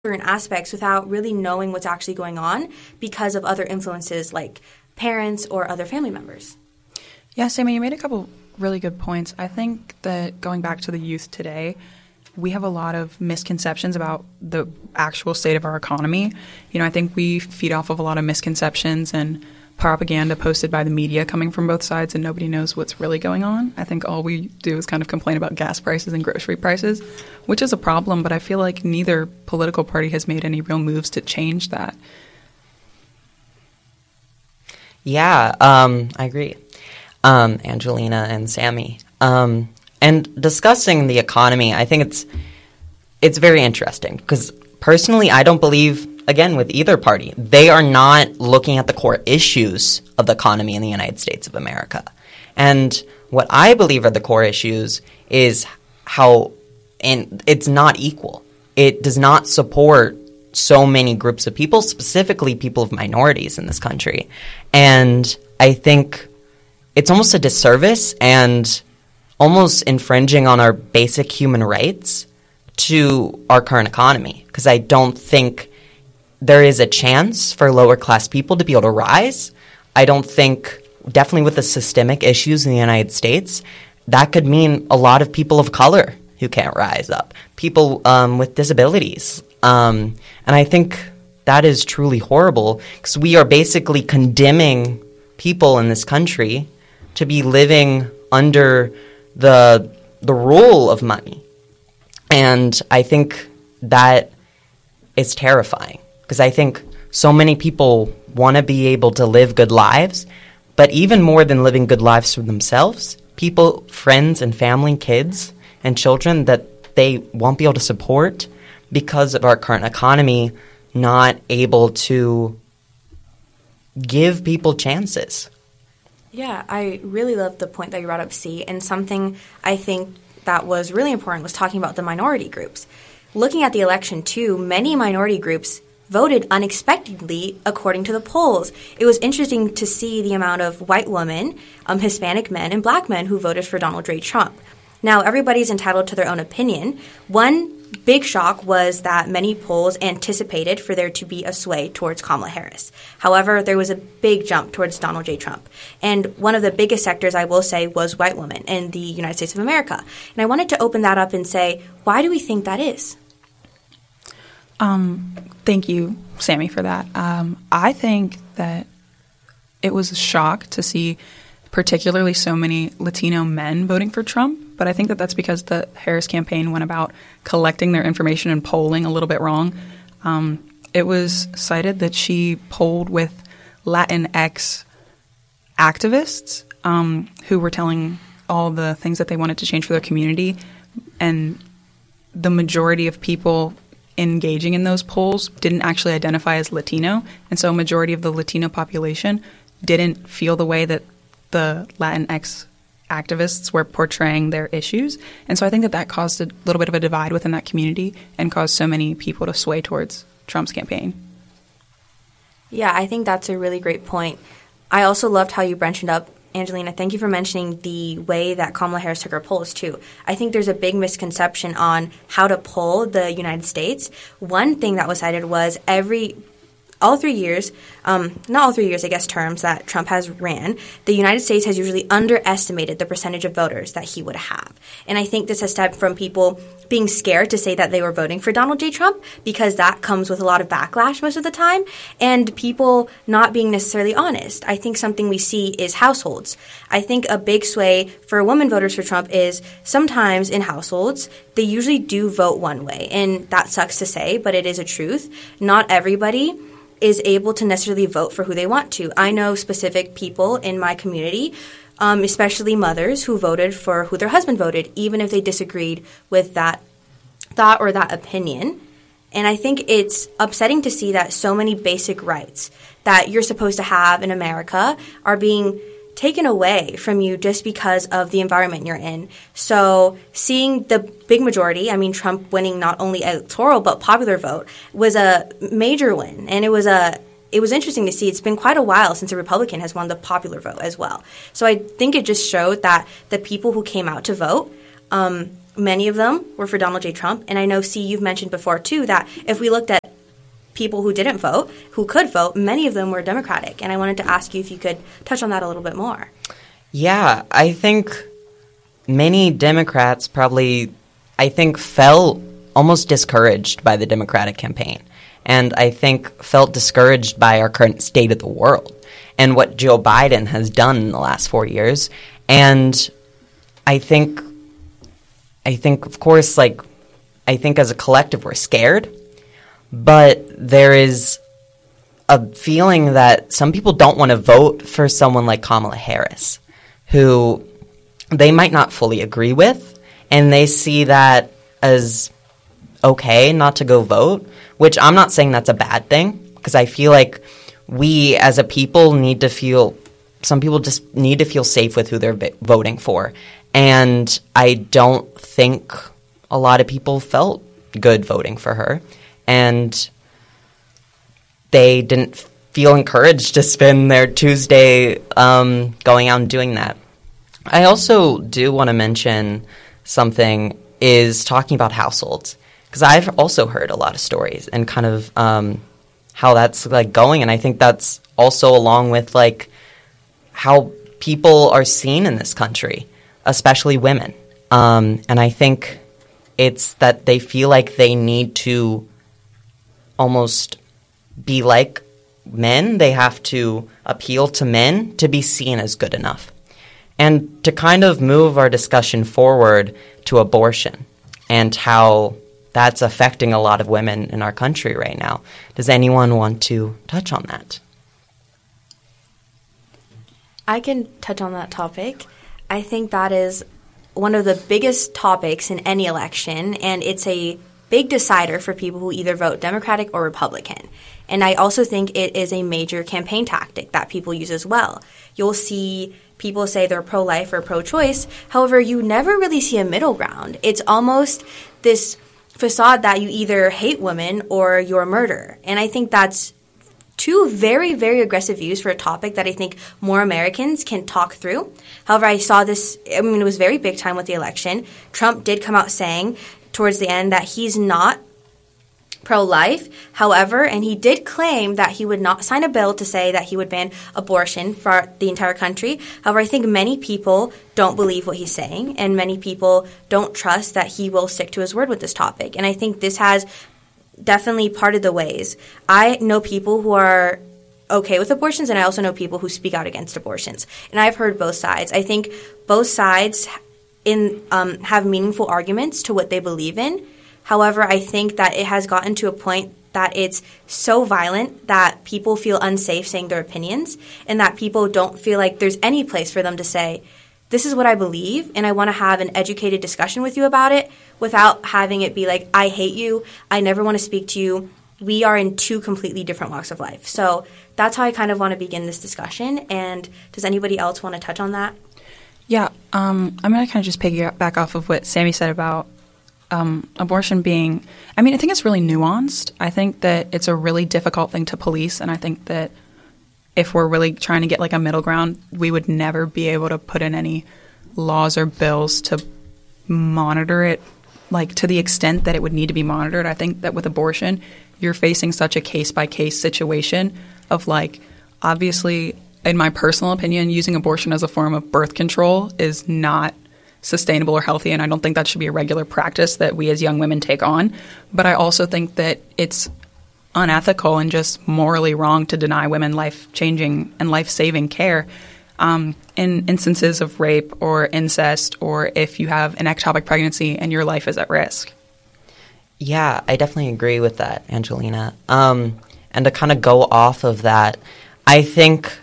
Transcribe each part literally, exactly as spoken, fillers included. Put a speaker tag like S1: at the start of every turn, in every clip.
S1: certain aspects without really knowing what's actually going on because of other influences like parents or other family members.
S2: Yeah, Sammy, you made a couple really good points. I think that going back to the youth today, we have a lot of misconceptions about the actual state of our economy. You know, I think we feed off of a lot of misconceptions and propaganda posted by the media coming from both sides, and nobody knows what's really going on. I think all we do is kind of complain about gas prices and grocery prices, which is a problem, but I feel like neither political party has made any real moves to change that.
S3: Yeah, um, I agree. Um, Angelina and Sammy. Um, and discussing the economy, I think it's it's very interesting because personally, I don't believe, again, with either party, they are not looking at the core issues of the economy in the United States of America. And what I believe are the core issues is how, and it's not equal. It does not support so many groups of people, specifically people of minorities in this country. And I think it's almost a disservice and almost infringing on our basic human rights to our current economy, because I don't think there is a chance for lower class people to be able to rise. I don't think, definitely with the systemic issues in the United States, that could mean a lot of people of color who can't rise up, people um, with disabilities. Um, and I think that is truly horrible because we are basically condemning people in this country to be living under the the rule of money. And I think that is terrifying because I think so many people want to be able to live good lives, but even more than living good lives for themselves, people, friends and family, kids and children that they won't be able to support because of our current economy not able to give people chances.
S1: Yeah, I really love the point that you brought up, C, and something I think that was really important was talking about the minority groups. Looking at the election, too, many minority groups voted unexpectedly according to the polls. It was interesting to see the amount of white women, um, Hispanic men, and black men who voted for Donald J. Trump. Now, everybody's entitled to their own opinion. One big shock was that many polls anticipated for there to be a sway towards Kamala Harris. However, there was a big jump towards Donald J. Trump. And one of the biggest sectors, I will say, was white women in the United States of America. And I wanted to open that up and say, why do we think that is?
S2: Um, thank you, Sammy, for that. Um, I think that it was a shock to see particularly so many Latino men voting for Trump, but I think that that's because the Harris campaign went about collecting their information and polling a little bit wrong. Um, it was cited that she polled with Latinx activists um, who were telling all the things that they wanted to change for their community, and the majority of people engaging in those polls didn't actually identify as Latino, and so a majority of the Latino population didn't feel the way that the Latinx activists were portraying their issues. And so I think that that caused a little bit of a divide within that community and caused so many people to sway towards Trump's campaign.
S1: Yeah, I think that's a really great point. I also loved how you mentioned up, Angelina, thank you for mentioning the way that Kamala Harris took her polls, too. I think there's a big misconception on how to poll the United States. One thing that was cited was every all three years, um, not all three years, I guess, terms that Trump has ran, the United States has usually underestimated the percentage of voters that he would have. And I think this has stemmed from people being scared to say that they were voting for Donald J. Trump because that comes with a lot of backlash most of the time, and people not being necessarily honest. I think something we see is households. I think a big sway for women voters for Trump is sometimes in households, they usually do vote one way. And that sucks to say, but it is a truth. Not everybody is able to necessarily vote for who they want to. I know specific people in my community, um, especially mothers, who voted for who their husband voted, even if they disagreed with that thought or that opinion. And I think it's upsetting to see that so many basic rights that you're supposed to have in America are being taken away from you just because of the environment you're in. So seeing the big majority, I mean, Trump winning not only electoral but popular vote, was a major win. And it was a it was interesting to see. It's been quite a while since a Republican has won the popular vote as well. So I think it just showed that the people who came out to vote um, many of them were for Donald J. Trump. And I know, C, you've mentioned before, too, that if we looked at people who didn't vote, who could vote, many of them were Democratic. And I wanted to ask you if you could touch on that a little bit more.
S3: Yeah, I think many Democrats probably, I think, felt almost discouraged by the Democratic campaign. And I think felt discouraged by our current state of the world and what Joe Biden has done in the last four years. And I think, I think, of course, like, I think as a collective we're scared, but there is a feeling that some people don't want to vote for someone like Kamala Harris, who they might not fully agree with, and they see that as okay not to go vote, which I'm not saying that's a bad thing, because I feel like we as a people need to feel, some people just need to feel safe with who they're v- voting for. And I don't think a lot of people felt good voting for her. And they didn't feel encouraged to spend their Tuesday um, going out and doing that. I also do want to mention something is talking about households, because I've also heard a lot of stories and kind of um, how that's like going, and I think that's also along with like how people are seen in this country, especially women. Um, and I think it's that they feel like they need to almost be like men. They have to appeal to men to be seen as good enough. And to kind of move our discussion forward to abortion and how that's affecting a lot of women in our country right now. Does anyone want to touch on that?
S1: I can touch on that topic. I think that is one of the biggest topics in any election, and it's a big decider for people who either vote Democratic or Republican. And I also think it is a major campaign tactic that people use as well. You'll see people say they're pro-life or pro-choice. However, you never really see a middle ground. It's almost this facade that you either hate women or you're a murderer. And I think that's two very, very aggressive views for a topic that I think more Americans can talk through. However, I saw this, I mean, it was very big time with the election. Trump did come out saying towards the end that he's not pro-life. However, and he did claim that he would not sign a bill to say that he would ban abortion for the entire country. However, I think many people don't believe what he's saying, and many people don't trust that he will stick to his word with this topic. And I think this has definitely parted the ways. I know people who are okay with abortions, and I also know people who speak out against abortions. And I've heard both sides. I think both sides in um, have meaningful arguments to what they believe in. However, I think that it has gotten to a point that it's so violent that people feel unsafe saying their opinions, and that people don't feel like there's any place for them to say, this is what I believe, and I want to have an educated discussion with you about it without having it be like, I hate you, I never want to speak to you. We are in two completely different walks of life. So that's how I kind of want to begin this discussion. And does anybody else want to touch on that?
S2: Yeah, um, I'm going to kind of just piggyback off of what Sammy said about Um, abortion being, I mean, I think it's really nuanced. I think that it's a really difficult thing to police, and I think that if we're really trying to get like a middle ground, we would never be able to put in any laws or bills to monitor it, like to the extent that it would need to be monitored. I think that with abortion, you're facing such a case-by-case situation of like, obviously, in my personal opinion, using abortion as a form of birth control is not sustainable or healthy, and I don't think that should be a regular practice that we as young women take on. But I also think that it's unethical and just morally wrong to deny women life-changing and life-saving care um, in instances of rape or incest, or if you have an ectopic pregnancy and your life is at risk.
S3: Yeah, I definitely agree with that, Angelina. Um, and to kind of go off of that, I think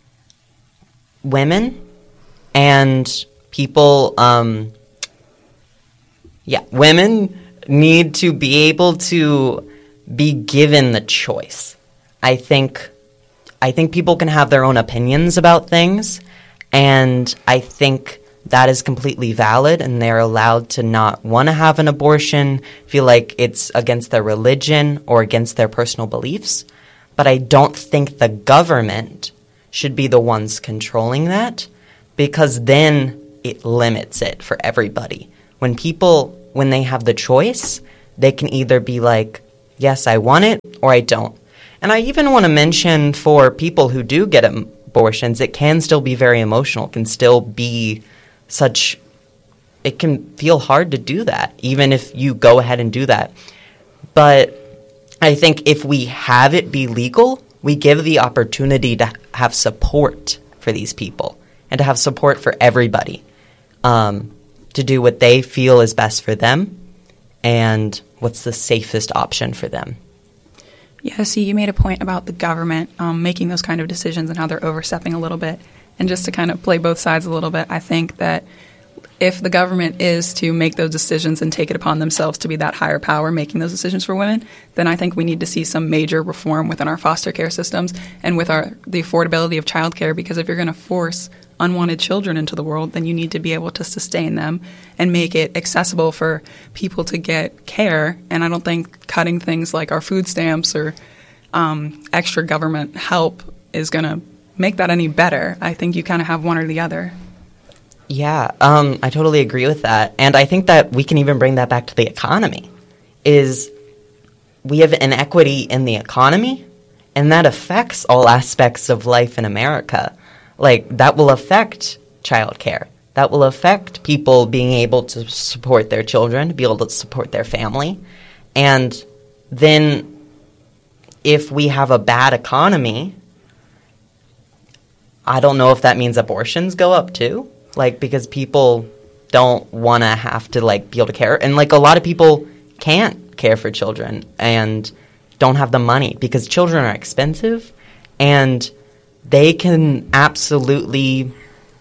S3: women and people, um, yeah, women need to be able to be given the choice. I think, I think people can have their own opinions about things, and I think that is completely valid, and they're allowed to not want to have an abortion, feel like it's against their religion or against their personal beliefs. But I don't think the government should be the ones controlling that, because then it limits it for everybody. when people, when they have the choice, they can either be like, yes, I want it, or I don't. And I even want to mention for people who do get abortions, it can still be very emotional, can still be such, it can feel hard to do that, even if you go ahead and do that. But I think if we have it be legal, we give the opportunity to have support for these people and to have support for everybody um, to do what they feel is best for them and what's the safest option for them.
S2: Yeah, see, you made a point about the government um, making those kind of decisions and how they're overstepping a little bit. And just to kind of play both sides a little bit, I think that if the government is to make those decisions and take it upon themselves to be that higher power making those decisions for women, then I think we need to see some major reform within our foster care systems and with our the affordability of childcare, because if you're going to force unwanted children into the world, then you need to be able to sustain them and make it accessible for people to get care. And I don't think cutting things like our food stamps or um, extra government help is going to make that any better. I think you kind of have one or the other.
S3: Yeah, um, I totally agree with that. And I think that we can even bring that back to the economy, is we have inequity in the economy, and that affects all aspects of life in America. Like, that will affect childcare. That will affect people being able to support their children, to be able to support their family. And then if we have a bad economy, I don't know if that means abortions go up too. Like, because people don't want to have to, like, be able to care. And, like, a lot of people can't care for children and don't have the money because children are expensive. And they can absolutely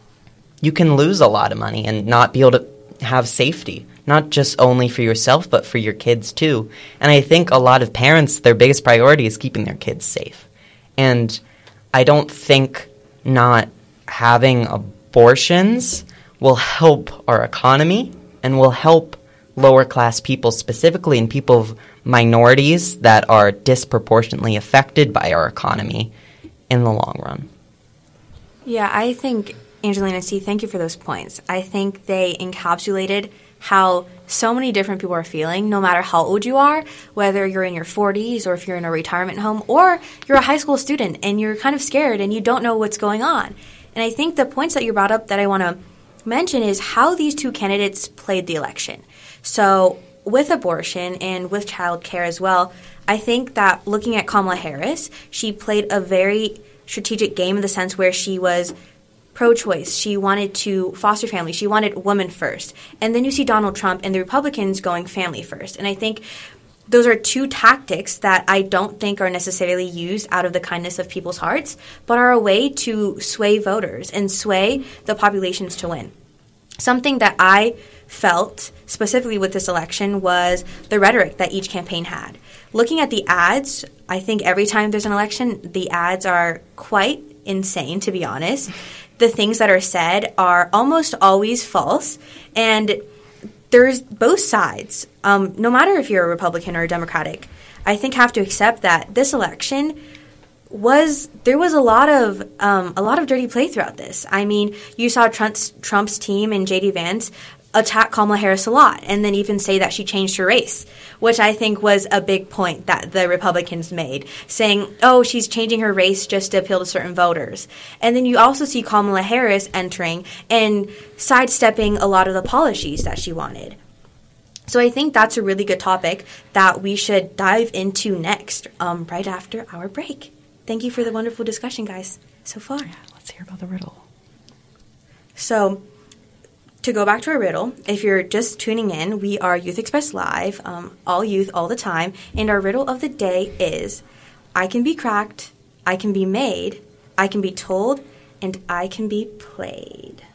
S3: – you can lose a lot of money and not be able to have safety, not just only for yourself but for your kids too. And I think a lot of parents, their biggest priority is keeping their kids safe. And I don't think not having a abortions will help our economy and will help lower class people specifically and people of minorities that are disproportionately affected by our economy in the long run.
S1: Yeah, I think, Angelina C., thank you for those points. I think they encapsulated how so many different people are feeling, no matter how old you are, whether you're in your forties or if you're in a retirement home or you're a high school student and you're kind of scared and you don't know what's going on. And I think the points that you brought up that I want to mention is how these two candidates played the election. So with abortion and with child care as well, I think that looking at Kamala Harris, she played a very strategic game in the sense where she was pro-choice. She wanted to foster family. She wanted women first. And then you see Donald Trump and the Republicans going family first. And I think those are two tactics that I don't think are necessarily used out of the kindness of people's hearts, but are a way to sway voters and sway the populations to win. Something that I felt specifically with this election was the rhetoric that each campaign had. Looking at the ads, I think every time there's an election, the ads are quite insane, to be honest. The things that are said are almost always false, and there's both sides. Um, no matter if you're a Republican or a Democratic, I think have to accept that this election was there was a lot of um, a lot of dirty play throughout this. I mean, you saw Trump's, Trump's team and J D Vance attack Kamala Harris a lot, and then even say that she changed her race, which I think was a big point that the Republicans made, saying, oh, she's changing her race just to appeal to certain voters. And then you also see Kamala Harris entering and sidestepping a lot of the policies that she wanted. So I think that's a really good topic that we should dive into next, um, right after our break. Thank you for the wonderful discussion, guys, so far.
S3: Yeah, let's hear about the riddle.
S1: So, to go back to our riddle, if you're just tuning in, we are Youth Express Live, um, all youth, all the time, and our riddle of the day is, I can be cracked, I can be made, I can be told, and I can be played.